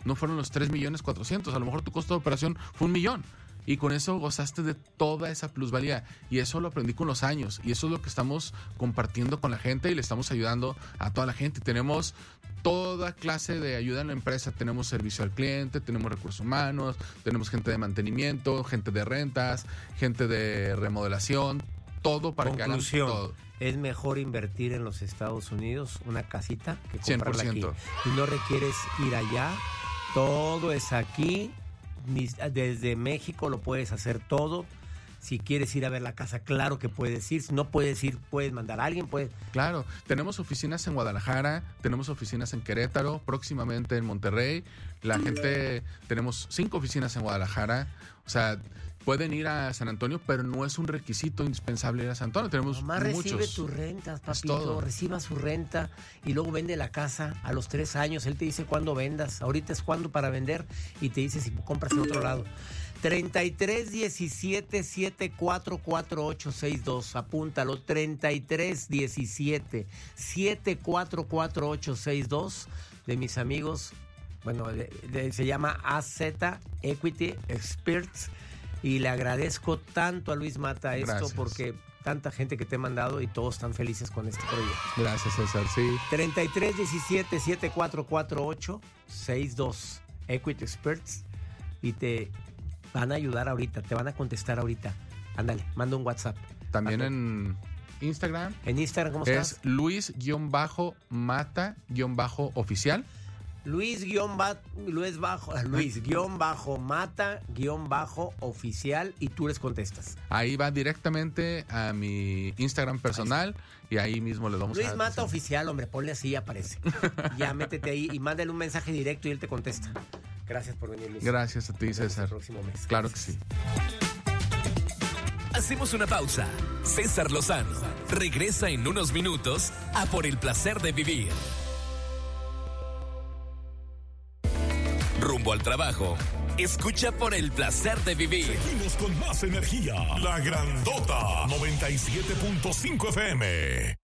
no fueron los 3,400,000, a lo mejor tu costo de operación fue 1,000,000. Y con eso gozaste de toda esa plusvalía. Y eso lo aprendí con los años. Y eso es lo que estamos compartiendo con la gente y le estamos ayudando a toda la gente. Tenemos toda clase de ayuda en la empresa. Tenemos servicio al cliente, tenemos recursos humanos, tenemos gente de mantenimiento, gente de rentas, gente de remodelación. Todo para que hagan todo. Es mejor invertir en los Estados Unidos una casita que comprarla 100%. aquí. Y no requieres ir allá. Todo es aquí. Desde México lo puedes hacer todo. Si quieres ir a ver la casa, claro que puedes ir. Si no puedes ir, puedes mandar a alguien. Claro, tenemos oficinas en Guadalajara, tenemos oficinas en Querétaro, próximamente en Monterrey. La gente, tenemos 5 oficinas en Guadalajara. O sea, pueden ir a San Antonio, pero no es un requisito indispensable ir a San Antonio. Tenemos Nomás muchos. recibe tus rentas, papito. Reciba su renta y luego vende la casa a los 3 años. Él te dice cuándo vendas. Ahorita es cuándo para vender y te dice si compras en otro lado. 3317-744862. Apúntalo. 3317-744862. De mis amigos. Bueno, se llama AZ Equity Experts. Y le agradezco tanto a Luis Mata esto. Gracias. Porque tanta gente que te he mandado y todos están felices con este proyecto. Gracias, César, sí. 3317-744862. Equity Experts. Y te van a ayudar ahorita, te van a contestar ahorita. Ándale, manda un WhatsApp. También en Instagram. ¿En Instagram cómo estás? Es Luis-Mata-Oficial. Luis-Mata-Oficial y tú les contestas. Ahí va directamente a mi Instagram personal y ahí mismo le vamos Luis Mata Oficial, hombre, ponle así y aparece. Ya métete ahí y mándale un mensaje directo y él te contesta. Gracias por venir, Luis. Gracias a ti, César. El próximo mes. Claro que sí. Hacemos una pausa. César Lozano regresa en unos minutos a Por el Placer de Vivir. Rumbo al trabajo. Escucha Por el Placer de Vivir. Seguimos con más energía. La Grandota 97.5 FM.